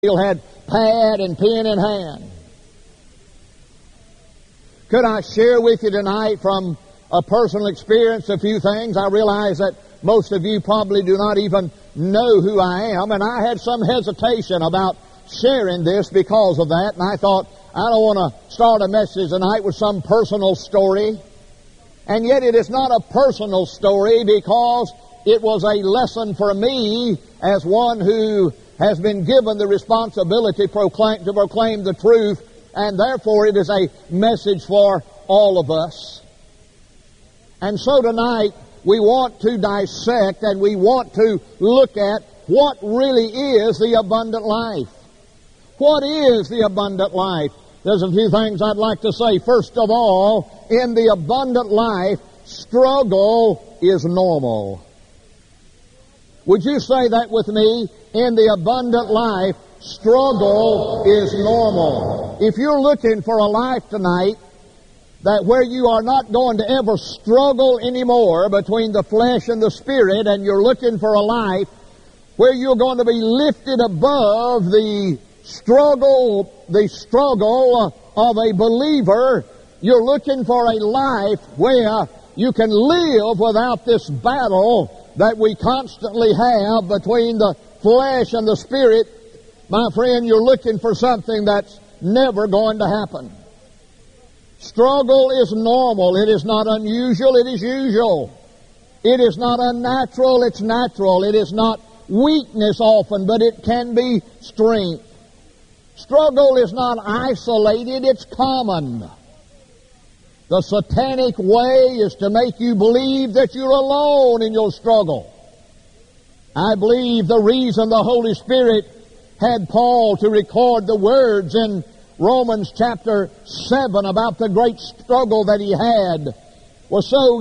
Still had pad and pen in hand. Could I share with you tonight from a personal experience a few things? I realize that most of you probably do not even know who I am, and I had some hesitation about sharing this because of that, and I thought, I don't want to start a message tonight with some personal story. And yet it is not a personal story because it was a lesson for me as one who has been given the responsibility to proclaim the truth, and therefore it is a message for all of us. And so tonight we want to dissect and we want to look at what really is the abundant life. What is the abundant life? There's a few things I'd like to say. First of all, in the abundant life, struggle is normal. Would you say that with me? In the abundant life, struggle is normal. If you're looking for a life tonight that where you are not going to ever struggle anymore between the flesh and the spirit, and you're looking for a life where you're going to be lifted above the struggle of a believer, you're looking for a life where you can live without this battle that we constantly have between the flesh and the spirit. My friend, you're looking for something that's never going to happen. Struggle is normal. It is not unusual. It is usual. It is not unnatural. It's natural. It is not weakness often, but it can be strength. Struggle is not isolated. It's common. The satanic way is to make you believe that you're alone in your struggle. I believe the reason the Holy Spirit had Paul to record the words in Romans chapter 7 about the great struggle that he had was so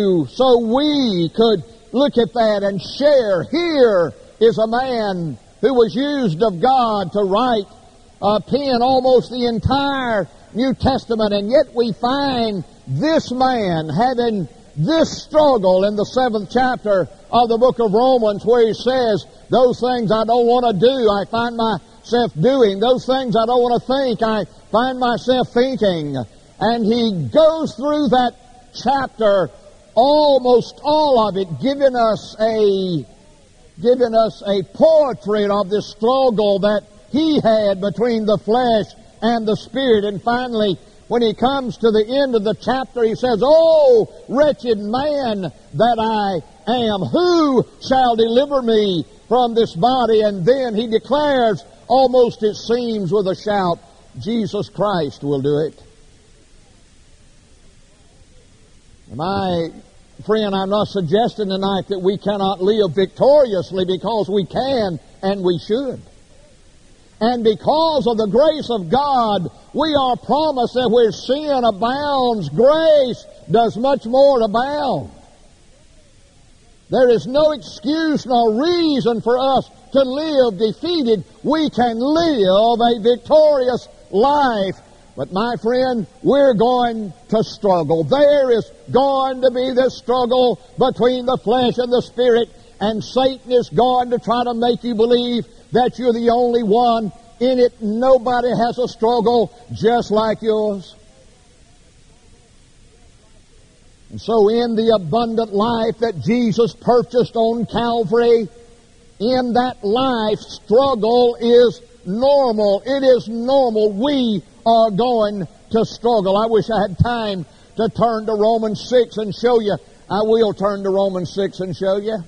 we could look at that and share. Here is a man who was used of God to write, pen almost the entire New Testament, and yet we find this man having this struggle in the 7th chapter of the book of Romans, where he says, those things I don't want to do, I find myself doing. Those things I don't want to think, I find myself thinking. And he goes through that chapter, almost all of it, giving us a portrait of this struggle that he had between the flesh and the spirit. And finally, when he comes to the end of the chapter, he says, "Oh, wretched man that I am, who shall deliver me from this body?" And then he declares, almost it seems with a shout, Jesus Christ will do it. My friend, I'm not suggesting tonight that we cannot live victoriously, because we can and we should. And because of the grace of God, we are promised that where sin abounds, grace does much more abound. There is no excuse nor reason for us to live defeated. We can live a victorious life. But my friend, we're going to struggle. There is going to be this struggle between the flesh and the spirit, and Satan is going to try to make you believe that you're the only one in it. Nobody has a struggle just like yours. And so in the abundant life that Jesus purchased on Calvary, in that life, struggle is normal. It is normal. We are going to struggle. I wish I had time to turn to Romans 6 and show you. I will turn to Romans 6 and show you.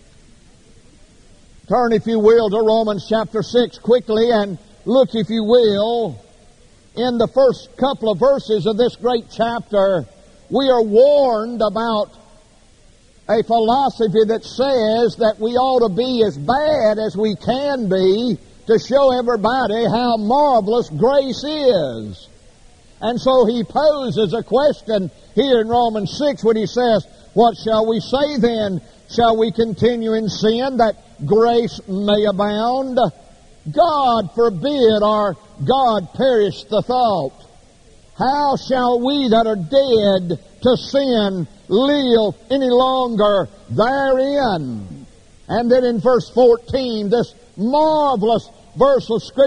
Turn, if you will, to Romans chapter 6 quickly and look, if you will, in the first couple of verses of this great chapter. We are warned about a philosophy that says that we ought to be as bad as we can be to show everybody how marvelous grace is. And so he poses a question here in Romans 6 when he says, "What shall we say then? Shall we continue in sin that grace may abound? God forbid, or God perish the thought. How shall we that are dead to sin live any longer therein?" And then in verse 14, this marvelous verse of Scripture